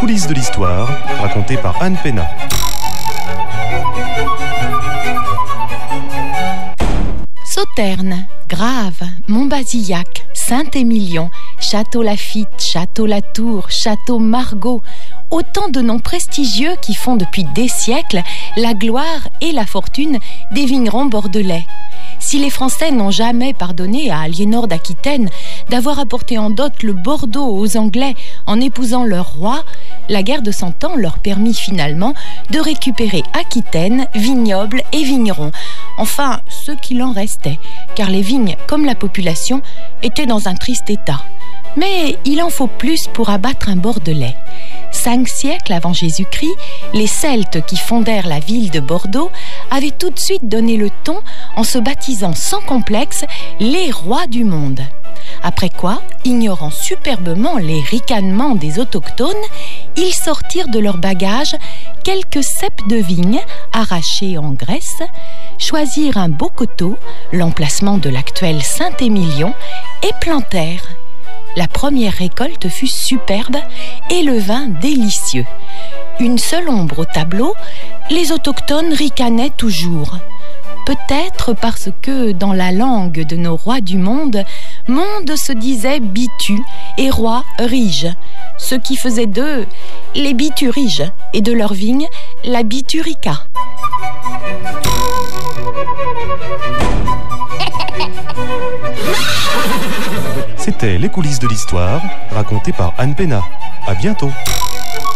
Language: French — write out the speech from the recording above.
coulisses de l'histoire, racontées par Anne Pénat. Sauternes, Graves, Montbazillac, Saint-Émilion, Château-Lafite, Château-Latour, Château-Margaux, autant de noms prestigieux qui font depuis des siècles la gloire et la fortune des vignerons bordelais. Si les Français n'ont jamais pardonné à Aliénor d'Aquitaine d'avoir apporté en dot le Bordeaux aux Anglais en épousant leur roi, la guerre de Cent Ans leur permit finalement de récupérer Aquitaine, vignobles et vignerons. Enfin, ce qu'il en restait, car les vignes, comme la population, étaient dans un triste état. Mais il en faut plus pour abattre un Bordelais. 5 siècles avant Jésus-Christ, les Celtes qui fondèrent la ville de Bordeaux avaient tout de suite donné le ton en se baptisant sans complexe les rois du monde. Après quoi, ignorant superbement les ricanements des autochtones, ils sortirent de leur bagage quelques ceps de vigne arrachés en Grèce, choisirent un beau coteau, l'emplacement de l'actuel Saint-Émilion, et plantèrent. La première récolte fut superbe et le vin délicieux. Une seule ombre au tableau, les autochtones ricanaient toujours. Peut-être parce que, dans la langue de nos rois du monde, monde se disait bitu et roi rige, ce qui faisait d'eux les bituriges et de leur vigne la biturica. C'était Les coulisses de l'histoire, racontées par Anne Pénat. À bientôt.